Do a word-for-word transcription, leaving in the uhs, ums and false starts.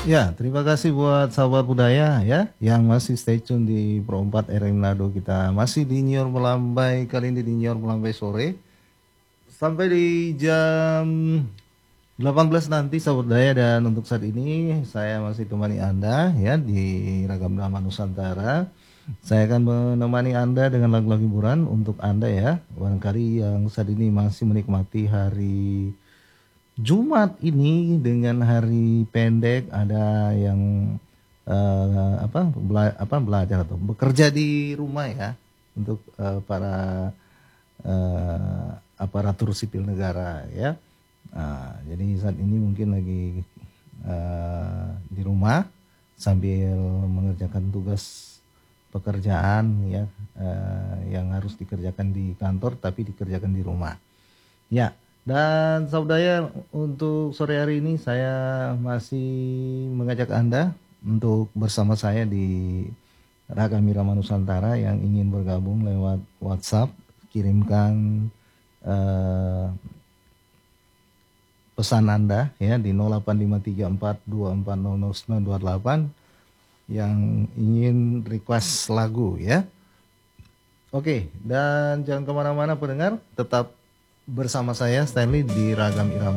Ya, terima kasih buat sahabat budaya ya yang masih stay tune di Pro empat Erenado kita. Masih di Nyor Melambai, kali ini di Nyor Melambai sore. Sampai di jam delapan belas nanti sahabat budaya, dan untuk saat ini saya masih temani Anda ya di Ragam Drama Nusantara. Saya akan menemani Anda dengan lagu-lagu hiburan untuk Anda ya. Barangkali yang saat ini masih menikmati hari Jumat ini dengan hari pendek, ada yang eh, apa bela, apa belajar atau bekerja di rumah ya untuk eh, para eh, aparatur sipil negara ya. Nah, jadi saat ini mungkin lagi eh, di rumah sambil mengerjakan tugas pekerjaan ya eh, yang harus dikerjakan di kantor tapi dikerjakan di rumah. Ya, dan saudara untuk sore hari ini saya masih mengajak Anda untuk bersama saya di Ragam Irama Nusantara. Yang ingin bergabung lewat WhatsApp, kirimkan eh, pesan Anda ya di nol delapan lima tiga empat dua empat nol nol sembilan dua delapan yang ingin request lagu ya. Oke, dan jangan kemana-mana pendengar, tetap bersama saya Stanley di Ragam Irama.